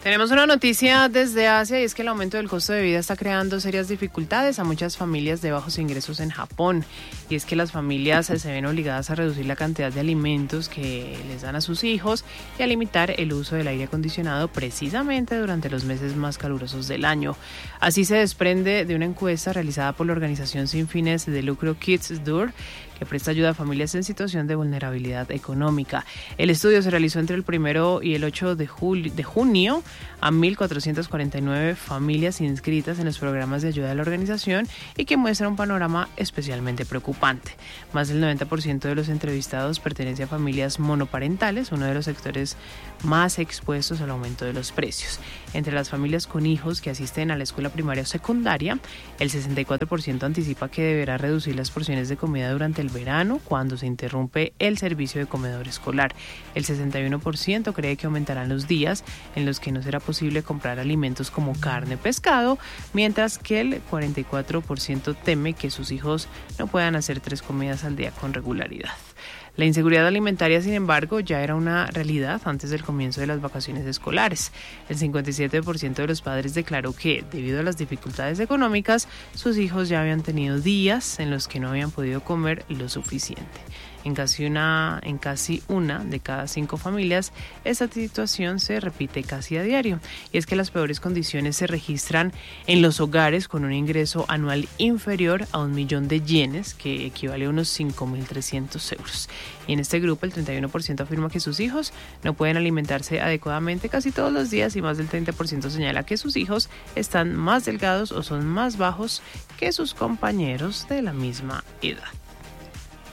Tenemos una noticia desde Asia y es que el aumento del costo de vida está creando serias dificultades a muchas familias de bajos ingresos en Japón. Y es que las familias se ven obligadas a reducir la cantidad de alimentos que les dan a sus hijos y a limitar el uso del aire acondicionado precisamente durante los meses más calurosos del año. Así se desprende de una encuesta realizada por la organización sin fines de lucro Kids Door, que presta ayuda a familias en situación de vulnerabilidad económica. El estudio se realizó entre el 1 y el 8 de junio a 1.449 familias inscritas en los programas de ayuda de la organización y que muestra un panorama especialmente preocupante. Más del 90% de los entrevistados pertenece a familias monoparentales, uno de los sectores más expuestos al aumento de los precios. Entre las familias con hijos que asisten a la escuela primaria o secundaria, el 64% anticipa que deberá reducir las porciones de comida durante el verano cuando se interrumpe el servicio de comedor escolar. El 61% cree que aumentarán los días en los que no será posible comprar alimentos como carne o pescado, mientras que el 44% teme que sus hijos no puedan hacer 3 comidas al día con regularidad. La inseguridad alimentaria, sin embargo, ya era una realidad antes del comienzo de las vacaciones escolares. El 57% de los padres declaró que, debido a las dificultades económicas, sus hijos ya habían tenido días en los que no habían podido comer lo suficiente. En casi una de cada 5 familias, esta situación se repite casi a diario. Y es que las peores condiciones se registran en los hogares con un ingreso anual inferior a 1.000.000 de yenes, que equivale a unos 5.300 euros. Y en este grupo, el 31% afirma que sus hijos no pueden alimentarse adecuadamente casi todos los días y más del 30% señala que sus hijos están más delgados o son más bajos que sus compañeros de la misma edad.